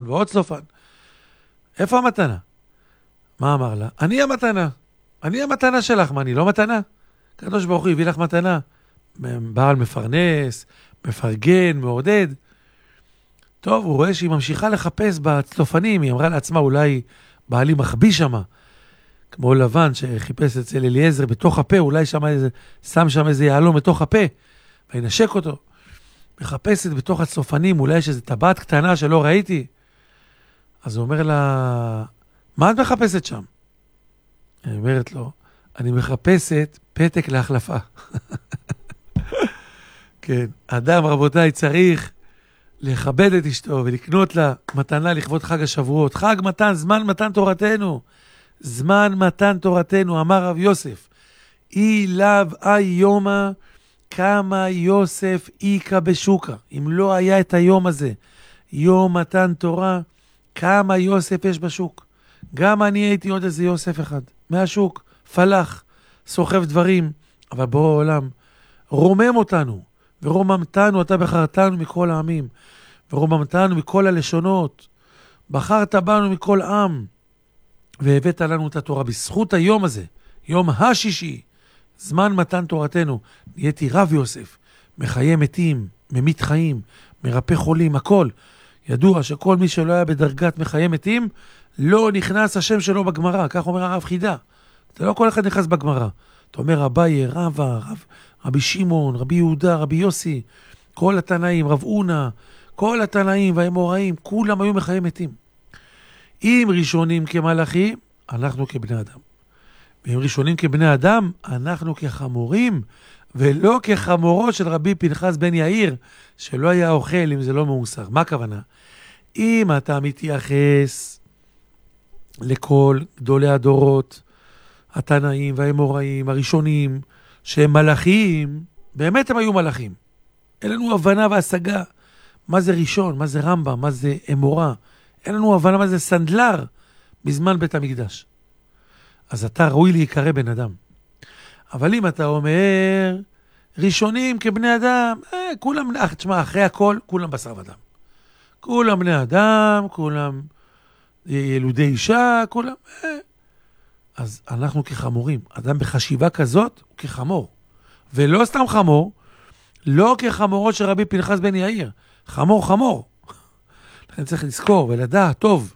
ועוד צלופן. איפה המתנה? מה אמר לה? אני המתנה. אני המתנה שלך, מה, אני לא מתנה? הקדוש ברוך הוא הביא לך מתנה. בעל מפרנס, מפרגן, מעודד. טוב, הוא רואה שהיא ממשיכה לחפש בצלופנים, היא אמרה לעצמה, אולי בעלי מחביא שמה, כמו לבן שחיפש אצל אליעזר בתוך הפה, אולי שם שם איזה יעלום בתוך הפה, וינשק אותו. מחפשת בתוך הצלופנים, אולי יש איזו טבעת קטנה שלא ראיתי. אז הוא אומר לה, מה את מחפשת שם? היא אומרת לו, אני מחפשת פתק להחלפה. כן, אדם, רבותיי, צריך לכבד את אשתו ולקנות לה מתנה לכבוד חג השבועות. חג מתן, זמן מתן תורתנו. זמן מתן תורתנו, אמר רב יוסף. אי לאו אי יומה כמה יוסף איקה בשוקה. אם לא היה את היום הזה, יום מתן תורה, כמה יוסף יש בשוק. גם אני הייתי עוד איזה יוסף אחד. מהשוק, פלח, סוחב דברים. אבל בורא עולם, רומם אותנו. ורוממתנו, אתה בחרתנו מכל העמים. ורוממתנו מכל הלשונות. בחרת בנו מכל עם. והבאת לנו את התורה בזכות היום הזה, יום השישי, זמן מתן תורתנו. נהייתי רב יוסף, מחיי מתים, ממית חיים, מרפא חולים, הכל. ידוע שכל מי שלא היה בדרגת מחיי מתים, לא נכנס השם שלו בגמרא, כך אומר הרב חידה. זה לא כל אחד נכנס בגמרא. אתה אומר רבי רבא, רבי שמעון, רבי יהודה, רבי יוסי, כל התנאים, רב אונה, כל התנאים והאמוראים, כולם היו מחיי מתים. אם ראשונים כמלאכים, אנחנו כבני אדם. ואם ראשונים כבני אדם, אנחנו כחמורים, ולא כחמורות של רבי פנחס בן יאיר, שלא היה אוכל אם זה לא מאוסר. מה הכוונה? אם אתה מתייחס לכל גדולי הדורות, התנאים והאמוראים, הראשונים, שהם מלאכים, באמת הם היו מלאכים. אין לנו הבנה והשגה. מה זה ראשון, מה זה רמב"ם, מה זה אמורה. אין לנו הבנה מה זה סנדלר בזמן בית המקדש. אז אתה ראוי להיקרא בן אדם. אבל אם אתה אומר, ראשונים כבני אדם, כולם, תשמע, אחרי הכל, כולם בשר ודם. כולם בני אדם, כולם ילודי אישה, כולם, אז אנחנו כחמורים. אדם בחשיבה כזאת הוא כחמור. ולא סתם חמור, לא כחמורות של רבי פנחס בן יאיר. חמור חמור. לכן צריך לזכור ולדעת טוב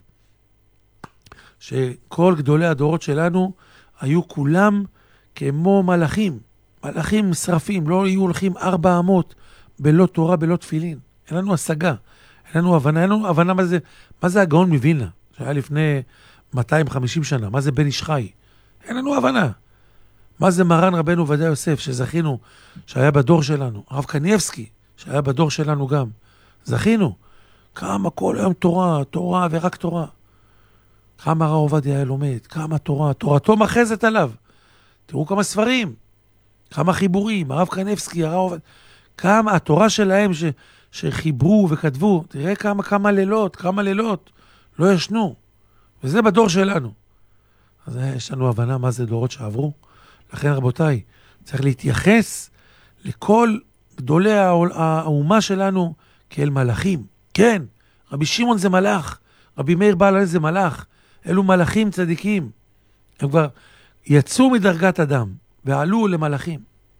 שכל גדולי הדורות שלנו היו כולם כמו מלאכים. מלאכים משרפים, לא היו הולכים 400 בלא תורה, בלא תפילין. אין לנו השגה, אין לנו הבנה, אין לנו הבנה מה זה הגאון מווילנה, שהיה לפני 250 שנה, מה זה בן איש חי. אין לנו הבנה. מה זה מרן רבנו עובדיה יוסף, שזכינו, שהיה בדור שלנו. הרב קניבסקי, שהיה בדור שלנו גם. זכינו. כמה כל היום תורה, תורה ורק תורה. כמה הרב עובדיה היה לומד, כמה תורה, תורתו מחזת עליו. תראו כמה ספרים, כמה חיבורים, הרב קניבסקי, הרב עובדיה, כמה התורה שלהם שחיברו וכתבו, תראה כמה לילות, לא ישנו. וזה בדור שלנו. אז יש לנו הבנה מה זה דורות שעברו. לכן רבותיי, צריך להתייחס לכל גדולי האומה שלנו כאל מלאכים. כן, רבי שמעון זה מלאך, רבי מאיר בעל הנס זה מלאך, אלו מלאכים צדיקים. הם כבר יצאו מדרגת אדם ועלו למלאכים.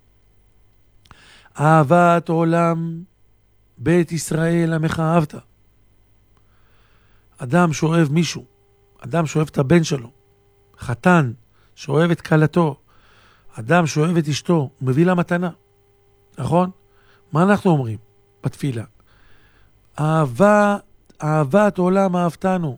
אהבת עולם בית ישראל עמך אהבת. אדם שאוהב מישהו, אדם שאוהב את הבן שלו, חתן שאוהב את כלתו, אדם שאוהב את אשתו, הוא מביא לה מתנה. נכון? מה אנחנו אומרים בתפילה? אהבת עולם אהבתנו.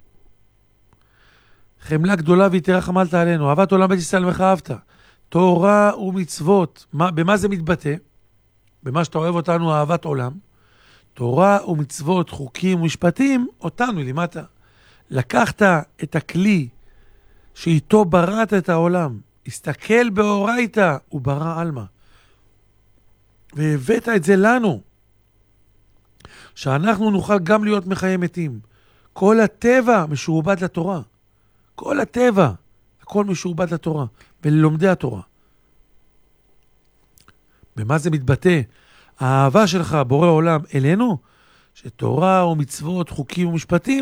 חמלה גדולה ויתרה חמלת עלינו. אהבת עולם בית ישראל עמך אהבת. תורה ומצוות. במה זה מתבטא? במה שאתה אוהב אותנו אהבת עולם. תורה ומצוות, חוקים ומשפטים, אותנו למטה. לקחת את הכלי שאיתו בראת את העולם. הסתכל באורייתא וברא אלמה. והבאת את זה לנו. שאנחנו נוכל גם להיות מחיי מתים. כל הטבע משועבד לתורה. כל הטבע, הכל משועבד לתורה. וללומדי התורה. במה זה מתבטא? האהבה שלך, בורא עולם, אלינו, שתורה ומצוות, חוקים ומשפטים,